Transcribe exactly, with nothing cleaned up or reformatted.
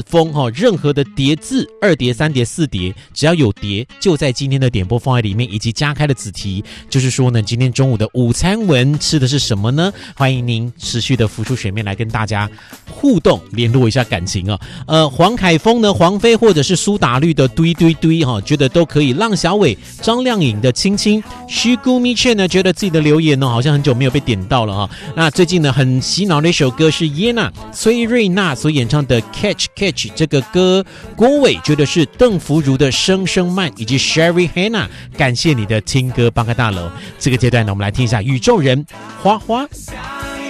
风哈，任何的叠字，二叠、三叠、四叠，只要有叠，就在今天的点播放在里面，以及加开的子题，就是说呢，今天中午的午餐文吃的是什么呢？欢迎您持续的浮出水面来跟大家互动，联络一下感情啊。呃，黄凯峰呢，黄飞或者是苏打绿的堆堆堆哈，觉得都可以。浪小伟、张靓颖的亲亲，虚姑咪倩呢，觉得自己的留言呢，好像很久没有被点到了哈。那最近呢，很洗脑的一首歌是耶娜崔瑞娜所演唱的 Catch Catch 这个歌，郭伟觉得是邓福如的声声慢，以及 Sherry Hannah 感谢你的听歌帮个大楼。这个阶段呢，我们来听一下宇宙人花花。